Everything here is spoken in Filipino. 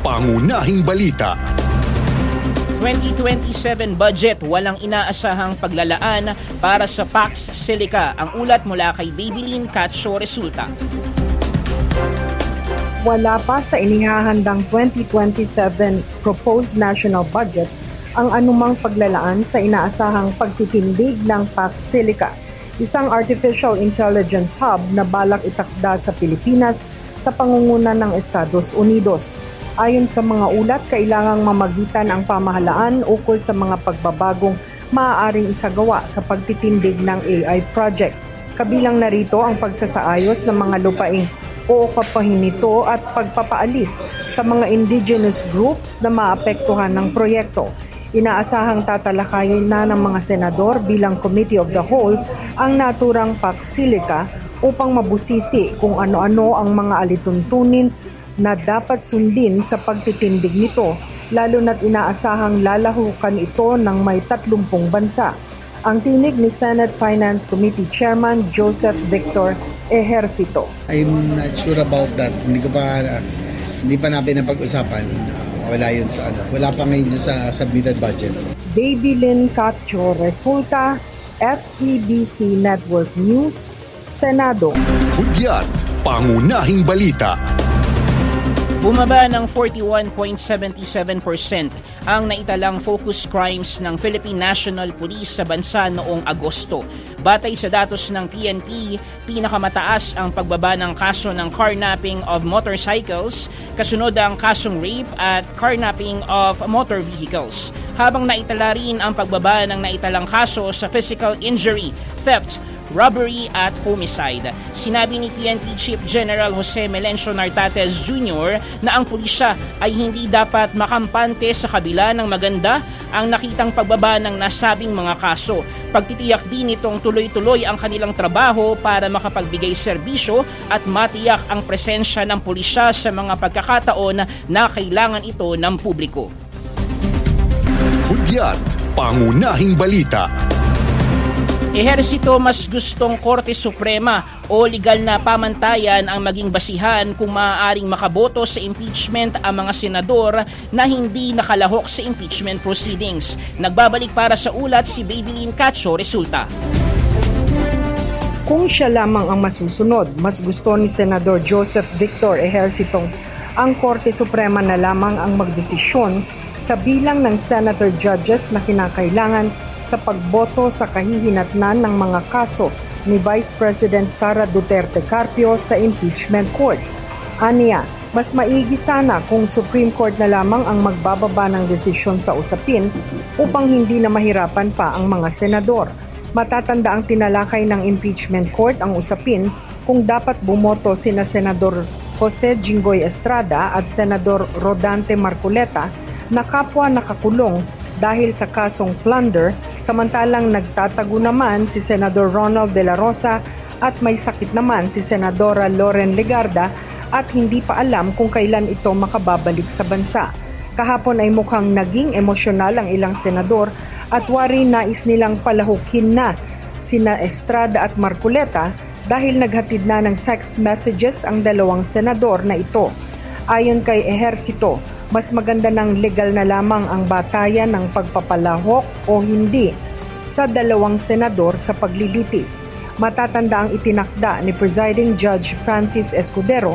pangunahing balita. 2027 budget, walang inaasahang paglalaan para sa Pax Silica. Ang ulat mula kay Babylin Cacho Resulta. Wala pa sa inihahandang 2027 proposed national budget ang anumang paglalaan sa inaasahang pagtitindig ng Pax Silica, isang artificial intelligence hub na balak itakda sa Pilipinas sa pangunguna ng Estados Unidos. Ayon sa mga ulat, kailangang mamagitan ang pamahalaan ukol sa mga pagbabagong maaaring isagawa sa pagtitindig ng AI project. Kabilang narito ang pagsasaayos ng mga lupaing uukapahin nito at pagpapaalis sa mga indigenous groups na maapektuhan ng proyekto. Inaasahang tatalakayin na ng mga senador bilang Committee of the Whole ang naturang Pax Silica upang mabusisi kung ano-ano ang mga alituntunin na dapat sundin sa pagtitindig nito, lalo na't inaasahang lalahukan ito ng may 30 bansa. Ang tinig ni Senate Finance Committee Chairman Joseph Victor Ejercito. I'm not sure about that. Hindi pa natin napag-usapan. Wala pa ngayon sa submitted budget. Babylin Cacho Resulta, FEBC Network News, Senado. Hudyat, pangunahing balita. Bumaba ng 41.77% ang naitalang focus crimes ng Philippine National Police sa bansa noong Agosto. Batay sa datos ng PNP, pinakamataas ang pagbaba ng kaso ng carnapping of motorcycles, kasunod ang kasong rape at carnapping of motor vehicles. Habang naitala rin ang pagbaba ng naitalang kaso sa physical injury, theft, robbery at homicide. Sinabi ni PNP Chief General Jose Melencio Nartates Jr. na ang pulisya ay hindi dapat makampante sa kabila ng maganda ang nakitang pagbaba ng nasabing mga kaso. Pagtitiyak din itong tuloy-tuloy ang kanilang trabaho para makapagbigay serbisyo at matiyak ang presensya ng pulisya sa mga pagkakataon na kailangan ito ng publiko. Hudyat, pangunahing balita. Ehersito mas gustong Korte Suprema o legal na pamantayan ang maging basihan kung maaaring makaboto sa impeachment ang mga senador na hindi nakalahok sa impeachment proceedings. Nagbabalik para sa ulat si Babylin Cacho Resulta. Kung siya lamang ang masusunod, mas gusto ni Senador Joseph Victor Ejercito ang Korte Suprema na lamang ang magdesisyon sa bilang ng senator judges na kinakailangan sa pagboto sa kahihinatnan ng mga kaso ni Vice President Sara Duterte Carpio sa impeachment court. Aniya, mas maigi sana kung Supreme Court na lamang ang magbababa ng desisyon sa usapin upang hindi na mahirapan pa ang mga senador. Matatanda ang tinalakay ng impeachment court ang usapin kung dapat bumoto sina Senador Jose Jinggoy Estrada at Senador Rodante Marcoleta na kapwa nakakulong dahil sa kasong plunder, samantalang nagtatago naman si Senador Ronald De La Rosa at may sakit naman si Senadora Loren Legarda at hindi pa alam kung kailan ito makababalik sa bansa. Kahapon ay mukhang naging emosyonal ang ilang senador at wari nais nilang palahukin na sina Estrada at Marcoleta dahil naghatid na ng text messages ang dalawang senador na ito. Ayon kay Ejercito, mas maganda ng legal na lamang ang batayan ng pagpapalahok o hindi sa dalawang senador sa paglilitis. Matatanda ang itinakda ni Presiding Judge Francis Escudero